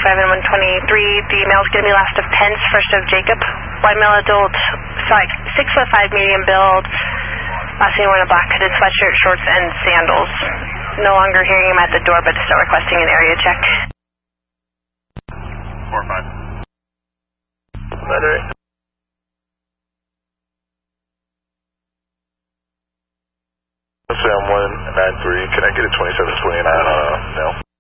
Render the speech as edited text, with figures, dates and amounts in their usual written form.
and 123. The male's going to be last of Pence, first of Jacob. White male adult, 6'5", medium build. Last seen wearing a black hooded sweatshirt, shorts, and sandals. No longer hearing him at the door, but still requesting an area check. 4-5. Letter. Sam 193, can I get a 2729 now?